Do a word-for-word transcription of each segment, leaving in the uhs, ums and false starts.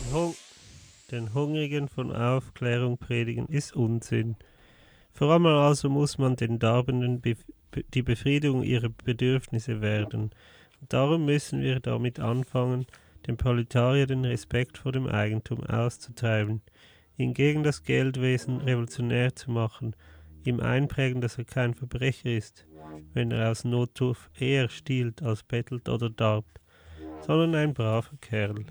Hung den Hungrigen von Aufklärung predigen ist Unsinn. Vor allem also muss man den Darbenden bef die Befriedigung ihrer Bedürfnisse werden. Und darum müssen wir damit anfangen, dem Proletarier den Respekt vor dem Eigentum auszutreiben, ihn gegen das Geldwesen revolutionär zu machen, ihm einprägen, dass er kein Verbrecher ist, wenn er aus Notdurft eher stiehlt als bettelt oder darbt, sondern ein braver Kerl.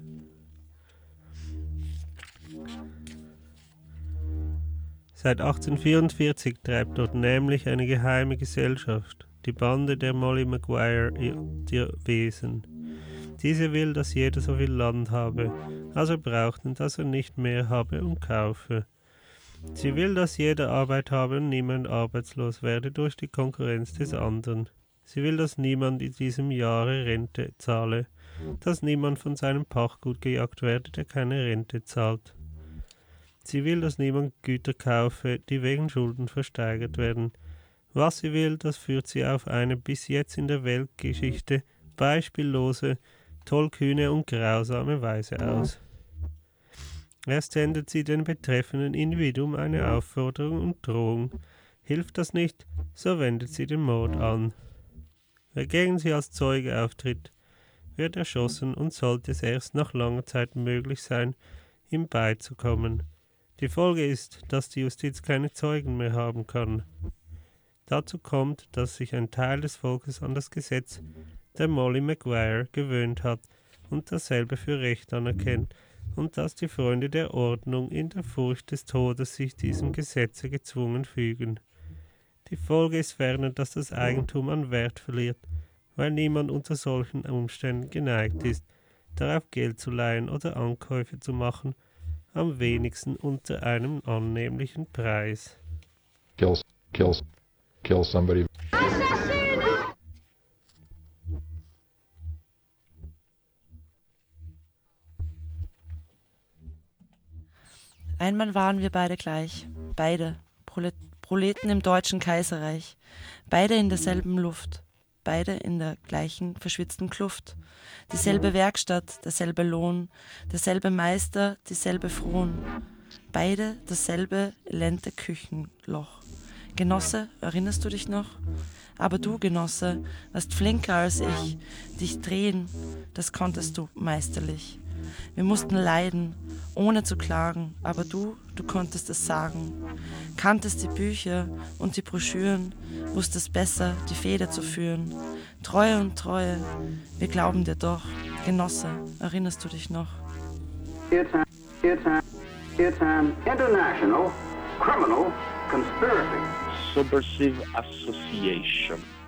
Seit achtzehnhundertvierundvierzig treibt dort nämlich eine geheime Gesellschaft, die Bande der Molly Maguire, ihr Wesen. Diese will, dass jeder so viel Land habe, als er braucht und dass er nicht mehr habe und kaufe. Sie will, dass jeder Arbeit habe und niemand arbeitslos werde durch die Konkurrenz des anderen. Sie will, dass niemand in diesem Jahre Rente zahle, dass niemand von seinem Pachtgut gejagt werde, der keine Rente zahlt. Sie will, dass niemand Güter kaufe, die wegen Schulden versteigert werden. Was sie will, das führt sie auf eine bis jetzt in der Weltgeschichte beispiellose, tollkühne und grausame Weise aus. Erst sendet sie den betreffenden Individuum eine Aufforderung und Drohung. Hilft das nicht, so wendet sie den Mord an. Wer gegen sie als Zeuge auftritt, wird erschossen und sollte es erst nach langer Zeit möglich sein, ihm beizukommen. Die Folge ist, dass die Justiz keine Zeugen mehr haben kann. Dazu kommt, dass sich ein Teil des Volkes an das Gesetz der Molly Maguire gewöhnt hat und dasselbe für Recht anerkennt und dass die Freunde der Ordnung in der Furcht des Todes sich diesem Gesetze gezwungen fügen. Die Folge ist ferner, dass das Eigentum an Wert verliert, weil niemand unter solchen Umständen geneigt ist, darauf Geld zu leihen oder Ankäufe zu machen, am wenigsten unter einem annehmlichen Preis. Kill, kill, kill somebody. Einmal waren wir beide gleich, beide, Prolet Proleten im deutschen Kaiserreich, beide in derselben Luft, beide in der gleichen verschwitzten Kluft, dieselbe Werkstatt, derselbe Lohn, derselbe Meister, dieselbe Fron, beide dasselbe elende Küchenloch. Genosse, erinnerst du dich noch? Aber du, Genosse, warst flinker als ich, dich drehen, das konntest du meisterlich. Wir mussten leiden, ohne zu klagen, aber du, du konntest es sagen. Kanntest die Bücher und die Broschüren, wusstest besser, die Feder zu führen. Treue und Treue, wir glauben dir doch. Genosse, erinnerst du dich noch? It's an, it's an, it's an international criminal conspiracy. Subversive association.